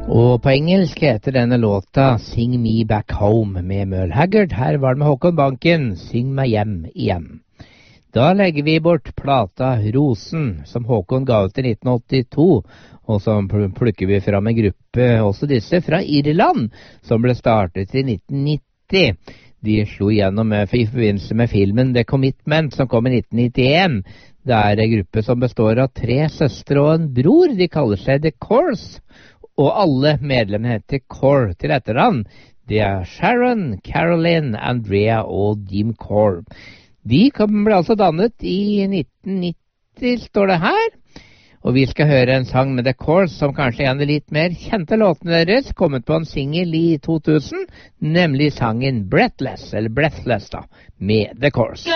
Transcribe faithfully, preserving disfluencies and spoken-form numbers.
Og på engelsk heter denne låta Sing Me Back Home med Merle Haggard. Her var det med Håkon Banken, Syng meg hjem igjen. Da legger vi bort plata Rosen, som Håkon ga ut i nitten åttito, og så plukker vi fram en gruppe, også disse fra Irland, som ble startet i nitten nitti. De slo igjennom i forbindelse med filmen The Commitment, som kom i nitten nittien. Det er en gruppe som består av tre søstre og en bror. De kaller seg The Corrs. Og alle medlemmene heter Corr til etternavn. Det er Sharon, Carolyn, Andrea og Jim Corr. De ble altså dannet i nitten nitti, står det her. Og vi skal høre en sang med The Corrs som kanskje er en av de litt mer kjente låtene deres, kommet på en single i to tusen, nemlig sangen Breathless, eller Breathless da, med The Corrs.